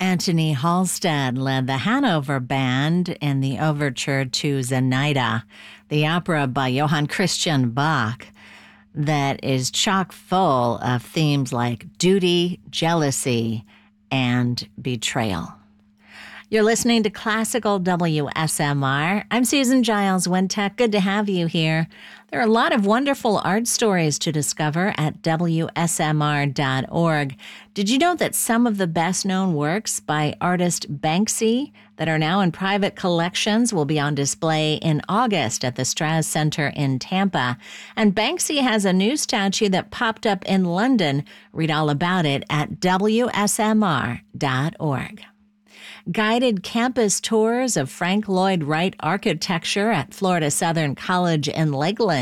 Anthony Halstead led the Hanover Band in the overture to Zenaida, the opera by Johann Christian Bach that is chock full of themes like duty, jealousy, and betrayal. You're listening to Classical WSMR. I'm Susan Giles Wintech. Good to have you here. There are a lot of wonderful art stories to discover at WSMR.org. Did you know that some of the best-known works by artist Banksy that are now in private collections will be on display in August at the Straz Center in Tampa? And Banksy has a new statue that popped up in London. Read all about it at WSMR.org. Guided campus tours of Frank Lloyd Wright architecture at Florida Southern College in Lakeland